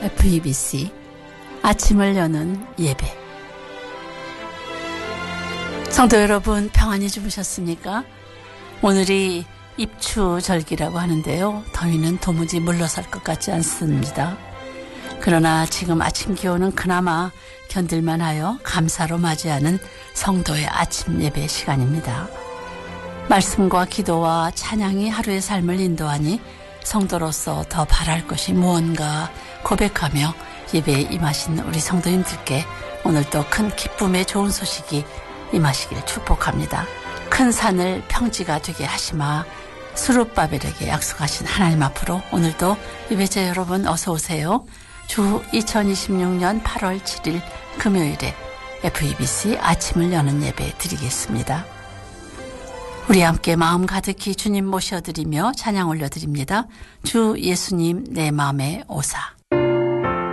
FEBC 아침을 여는 예배. 성도 여러분, 평안히 주무셨습니까? 오늘이 입추절기라고 하는데요. 더위는 도무지 물러설 것 같지 않습니다. 그러나 지금 아침 기온은 그나마 견딜만하여 감사로 맞이하는 성도의 아침 예배 시간입니다. 말씀과 기도와 찬양이 하루의 삶을 인도하니 성도로서 더 바랄 것이 무언가 고백하며 예배에 임하신 우리 성도님들께 오늘도 큰 기쁨의 좋은 소식이 임하시길 축복합니다. 큰 산을 평지가 되게 하시마 스룹바벨에게 약속하신 하나님 앞으로 오늘도 예배자 여러분 어서 오세요. 주 2026년 8월 7일 금요일에 FEBC 아침을 여는 예배 드리겠습니다. 우리 함께 마음 가득히 주님 모셔드리며 찬양 올려드립니다. 주 예수님 내 마음에 오사.